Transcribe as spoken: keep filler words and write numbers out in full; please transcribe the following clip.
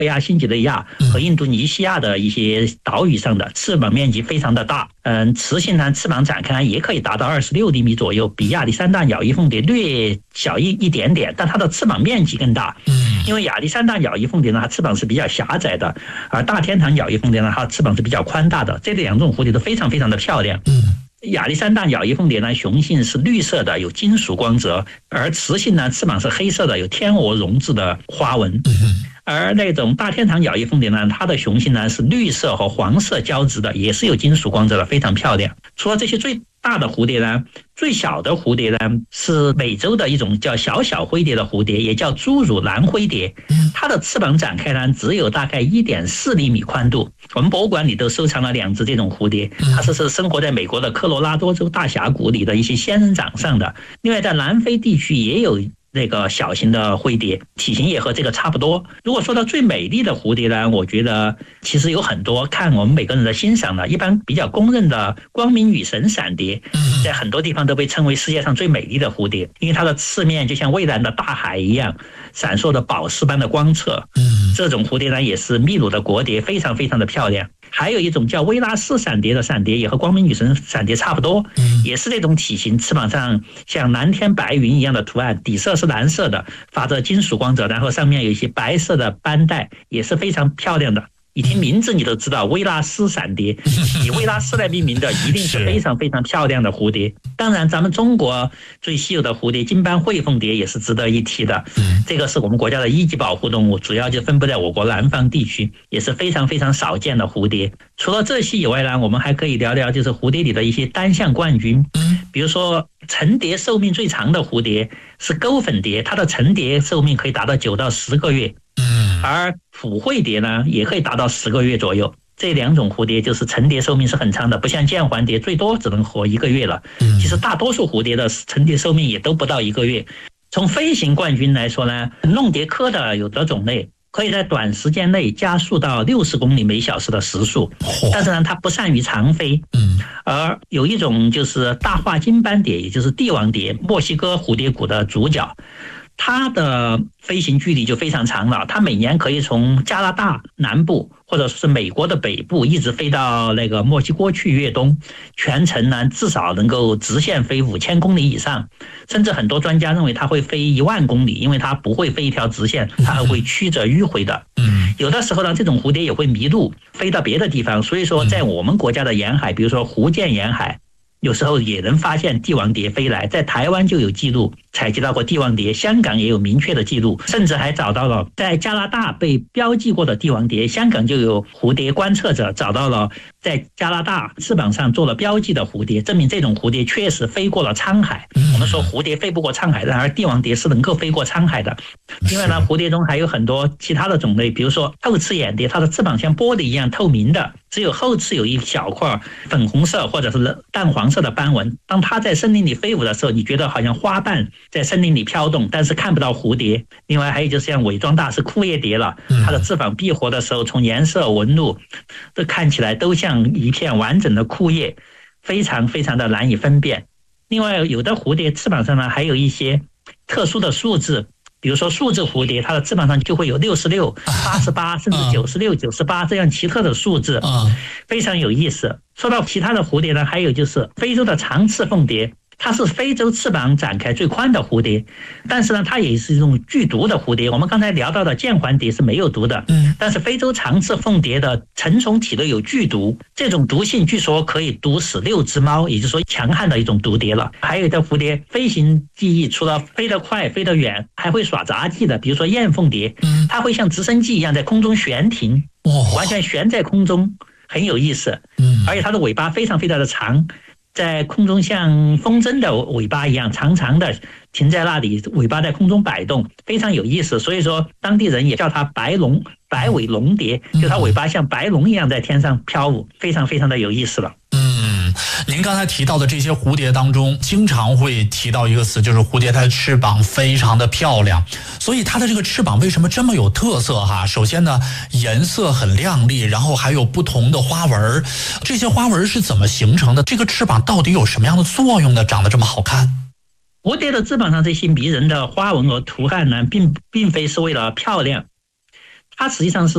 亚新几内亚和印度尼西亚的一些岛屿上的，翅膀面积非常的大。嗯，雌性呢翅膀展开也可以达到二十六厘米左右，比亚历山大鸟翼凤蝶略小一一点点，但它的翅膀面积更大。因为亚历山大鸟翼凤蝶呢，它翅膀是比较狭窄的，而大天堂鸟翼凤蝶呢，它翅膀是比较宽大的。这两种蝴蝶都非常非常的漂亮。亚历山大鸟翼凤蝶呢，雄性是绿色的，有金属光泽，而雌性呢，翅膀是黑色的，有天鹅绒质的花纹。而那种大天堂鸟翼凤蝶呢，它的雄性呢是绿色和黄色交织的，也是有金属光泽的，非常漂亮。除了这些最大的蝴蝶呢，最小的蝴蝶呢是美洲的一种叫小小灰蝶的蝴蝶，也叫侏儒蓝灰蝶。它的翅膀展开呢只有大概 一点四厘米宽度。我们博物馆里都收藏了两只这种蝴蝶，它是是生活在美国的科罗拉多州大峡谷里的一些仙人掌上的。另外在南非地区也有那个小型的灰蝶，体型也和这个差不多。如果说到最美丽的蝴蝶呢，我觉得其实有很多，看我们每个人的欣赏了。一般比较公认的光明女神闪蝶，在很多地方都被称为世界上最美丽的蝴蝶，因为它的翅面就像蔚蓝的大海一样，闪烁的宝石般的光泽。这种蝴蝶呢也是秘鲁的国蝶，非常非常的漂亮。还有一种叫威拉斯闪蝶的闪蝶，也和光明女神闪蝶差不多，也是这种体型，翅膀上像蓝天白云一样的图案，底色是蓝色的，发着金属光泽，然后上面有一些白色的斑带，也是非常漂亮的。一听名字你都知道，威拉斯闪蝶，以威拉斯来命名的，一定是非常非常漂亮的蝴蝶。当然咱们中国最稀有的蝴蝶金斑喙凤蝶也是值得一提的，这个是我们国家的一级保护动物，主要就分布在我国南方地区，也是非常非常少见的蝴蝶。除了这些以外呢，我们还可以聊聊就是蝴蝶里的一些单项冠军。比如说成蝶寿命最长的蝴蝶是钩粉蝶，它的成蝶寿命可以达到九到十个月。而普惠蝶呢也可以达到十个月左右。这两种蝴蝶就是成蝶寿命是很长的，不像剑环蝶最多只能活一个月了。其实大多数蝴蝶的成蝶寿命也都不到一个月。从飞行冠军来说呢，弄蝶科的有的种类可以在短时间内加速到六十公里每小时的时速，但是呢它不善于长飞。而有一种就是大化金斑蝶，也就是帝王蝶，墨西哥蝴蝶谷的主角，它的飞行距离就非常长了，它每年可以从加拿大南部或者是美国的北部一直飞到那个墨西哥去越冬，全程呢至少能够直线飞五千公里以上，甚至很多专家认为它会飞一万公里，因为它不会飞一条直线，它还会曲折迂回的。有的时候呢，这种蝴蝶也会迷路，飞到别的地方，所以说在我们国家的沿海，比如说福建沿海，有时候也能发现帝王蝶飞来，在台湾就有记录采集到过帝王蝶，香港也有明确的记录，甚至还找到了在加拿大被标记过的帝王蝶，香港就有蝴蝶观测者找到了在加拿大翅膀上做了标记的蝴蝶，证明这种蝴蝶确实飞过了沧海。我们说蝴蝶飞不过沧海，然而帝王蝶是能够飞过沧海的。另外呢，蝴蝶中还有很多其他的种类，比如说后翅眼蝶，它的翅膀像玻璃一样透明的，只有后翅有一小块粉红色或者是淡黄色的斑纹。当它在森林里飞舞的时候，你觉得好像花瓣在森林里飘动，但是看不到蝴蝶。另外还有就是像伪装大师枯叶蝶了，它的翅膀闭合的时候，从颜色纹路都看起来都像一片完整的枯叶，非常非常的难以分辨。另外有的蝴蝶翅膀上呢还有一些特殊的数字，比如说数字蝴蝶，它的翅膀上就会有六十六、八十八甚至九十六、九十八这样奇特的数字，非常有意思。说到其他的蝴蝶呢，还有就是非洲的长翅凤蝶，它是非洲翅膀展开最宽的蝴蝶，但是呢它也是一种剧毒的蝴蝶。我们刚才聊到的剑环蝶是没有毒的，但是非洲长翅凤蝶的成虫体内有剧毒，这种毒性据说可以毒死六只猫，也就是说强悍的一种毒蝶了。还有的蝴蝶飞行技艺除了飞得快飞得远，还会耍杂技的，比如说燕凤蝶，它会像直升机一样在空中悬停，完全悬在空中，很有意思。而且它的尾巴非常非常的长，在空中像风筝的尾巴一样长长的停在那里，尾巴在空中摆动，非常有意思。所以说当地人也叫它白龙白尾龙蝶，就它尾巴像白龙一样在天上飘舞，非常非常的有意思了。 嗯，您刚才提到的这些蝴蝶当中，经常会提到一个词，就是蝴蝶它的翅膀非常的漂亮。所以它的这个翅膀为什么这么有特色哈？首先呢，颜色很亮丽，然后还有不同的花纹，这些花纹是怎么形成的？这个翅膀到底有什么样的作用呢？长得这么好看？ 蝴蝶的翅膀上这些迷人的花纹和图案呢，并并非是为了漂亮，它实际上是